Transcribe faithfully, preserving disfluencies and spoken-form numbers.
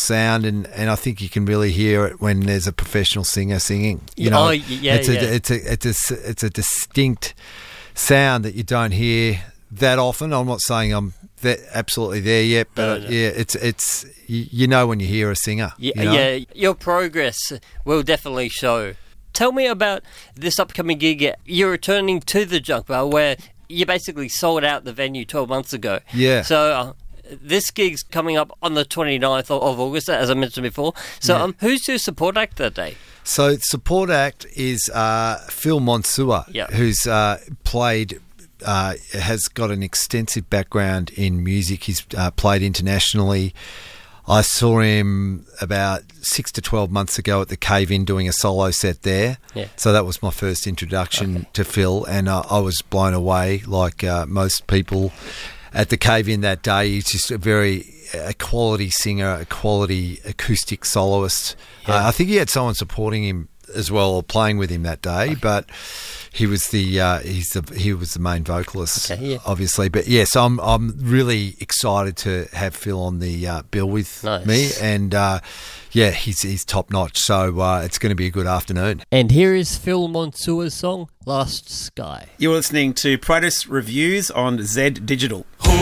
sound, and, and I think you can really hear it when there's a professional singer singing. You know, oh, yeah, it's a, yeah. it's a it's a it's a distinct sound that you don't hear that often. I'm not saying I'm that absolutely there yet, but No, no. yeah, it's it's you, you know when you hear a singer. Yeah, you know? yeah, your progress will definitely show. Tell me about this upcoming gig. You're returning to the Junk Bar, where you basically sold out the venue twelve months ago. Yeah. So uh, this gig's coming up on the twenty-ninth of, of August, as I mentioned before. So Yeah. um, who's your support act that day? So support act is uh, Phil Monsua, Yeah. who's uh, played, uh, has got an extensive background in music. He's uh, played internationally. I saw him about six to twelve months ago at the Cave In doing a solo set there. Yeah. So that was my first introduction Okay. to Phil, and uh, I was blown away, like uh, most people at the Cave In that day. He's just a very a quality singer, a quality acoustic soloist. Yeah. Uh, I think he had someone supporting him as well, or playing with him that day, but he was the uh, he's the he was the main vocalist, Okay, yeah. obviously. But yes, I'm I'm really excited to have Phil on the uh, bill with Nice. me, and uh, yeah, he's he's top notch. So uh, it's going to be a good afternoon. And here is Phil Monsua's song, Last Sky. You're listening to Protus Reviews on Z Digital. Who